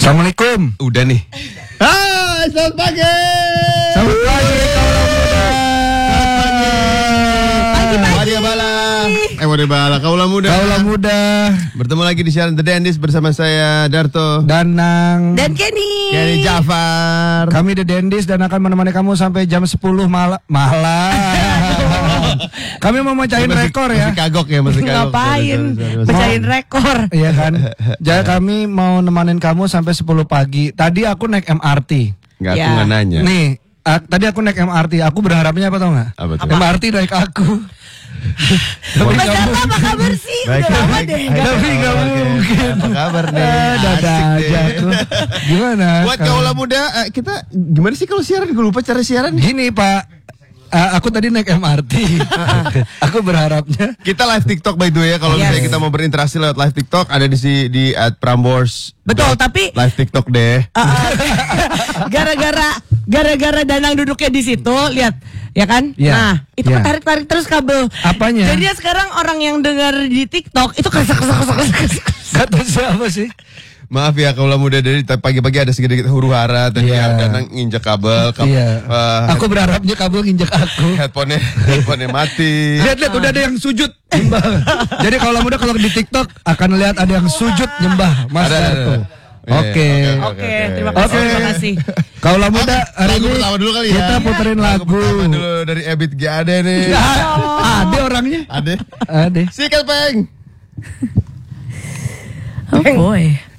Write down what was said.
Assalamualaikum. Udah nih. Selamat pagi. Selamat pagi Mari bala Kaulah Muda. Bertemu lagi di siaran The Dendis bersama saya Darto, Danang, dan Kenny Jafar. Kami The Dendis dan akan menemani kamu sampai jam 10 malam. Kami mau mecahin rekor ya. Masih kagok ya, masih kagok. Ngapain? Pecahin rekor. Iya kan. Jadi kami mau nemanin kamu sampai 10 pagi. Tadi aku naik MRT. Enggak, aku nggak nanya. Nih, tadi aku naik MRT. Aku berharapnya apa tau nggak? Apa tuh? MRT naik aku. Mas Darto apa kabar sih? Baik, Udah lama baik. deh. Tapi nggak mungkin. Apa kabar nih? Dada Asik aja deh. tuh. Gimana? Buat Kaulah Muda, kita gimana sih kalau siaran? Gue lupa cara siaran. Gini Pak. Aku tadi naik MRT. Aku berharapnya Kita live TikTok by the way ya. Kalau Yes. misalnya kita mau berinteraksi lewat live TikTok, ada di @prambors. Betul, tapi live TikTok deh. gara-gara Danang duduknya di situ, lihat, ya kan? Iya. Nah, itu Iya. tarik terus kabel. Apanya? Jadi sekarang orang yang dengar di TikTok itu kesak. kata siapa sih? Maaf ya Kaulah Muda, dari pagi-pagi ada sedikit huru hara tadi Iya. Danang nginjek kabel. Iya. Aku berharapnya kabel nginjek aku. Headphone-nya mati. Lihat udah ada yang sujud nyembah. Jadi kalau muda kalau di TikTok akan lihat ada yang sujud nyembah Mas Ada. Darto. Oke. Oke, terima Oke. kasih. Kaulah Muda hari Lagu ini pertama dulu kali ya. kita puterin lagu. pertama dulu dari Ebit GAD nih. Ada orangnya. Ada. Ada. Sikat peng. Oh boy.